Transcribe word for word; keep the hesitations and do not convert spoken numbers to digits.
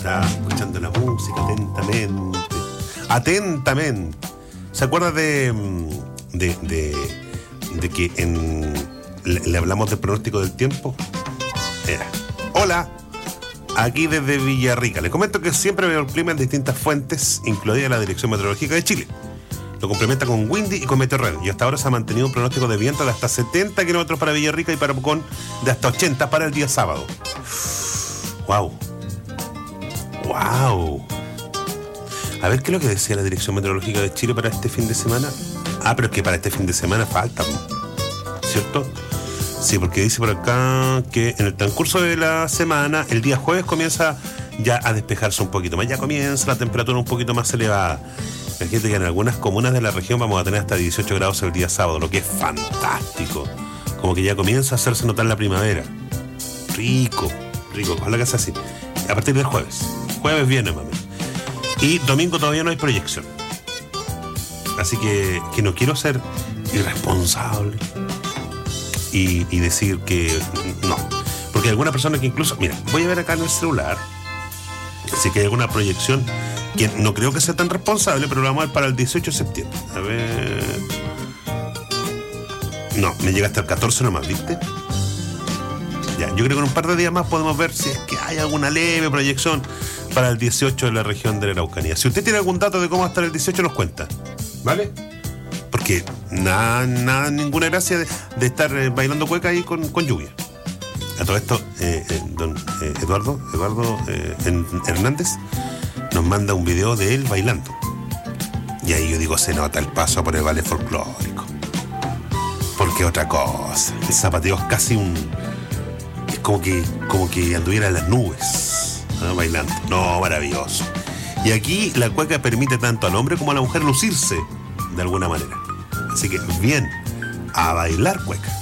está escuchando la música atentamente. Atentamente. ¿Se acuerda de, de, de, de que en, le, le hablamos del pronóstico del tiempo? Era. Hola, aquí desde Villarrica. Les comento que siempre veo el clima en distintas fuentes, incluida la Dirección Meteorológica de Chile. Lo complementa con Windy y con Meteorred. Y hasta ahora se ha mantenido un pronóstico de viento de hasta setenta kilómetros para Villarrica y para Pucón de hasta ochenta para el día sábado. ¡Wow! ¡Wow! A ver, ¿qué es lo que decía la Dirección Meteorológica de Chile para este fin de semana? Ah, pero es que para este fin de semana falta, ¿cierto? Sí, porque dice por acá que en el transcurso de la semana, el día jueves comienza ya a despejarse un poquito más. Ya comienza la temperatura un poquito más elevada. Fíjate que en algunas comunas de la región vamos a tener hasta dieciocho grados el día sábado, lo que es fantástico. Como que ya comienza a hacerse notar la primavera. Rico, rico, ojalá que sea así. A partir del jueves. Jueves viene, mami. Y domingo todavía no hay proyección. Así que, que no quiero ser irresponsable y, y decir que no. Porque hay alguna persona que incluso... Mira, voy a ver acá en el celular si que hay alguna proyección que no creo que sea tan responsable, pero lo vamos a ver para el dieciocho de septiembre. A ver... No, me llega hasta el catorce nomás, ¿viste? Ya, yo creo que en un par de días más podemos ver si es que hay alguna leve proyección para el dieciocho de la región de la Araucanía. Si usted tiene algún dato de cómo va a estar el dieciocho, nos cuenta, ¿vale? Porque nada, nada, ninguna gracia de, de estar eh, bailando cueca ahí con, con lluvia. A todo esto, eh, eh, don eh, Eduardo, Eduardo eh, Hernández nos manda un video de él bailando. Y ahí yo digo, se nota el paso por el ballet folclórico. Porque otra cosa, el zapateo es casi un... Es como que, como que anduviera en las nubes, ¿no? Bailando. No, maravilloso. Y aquí la cueca permite tanto al hombre como a la mujer lucirse de alguna manera. Así que bien, a bailar cueca.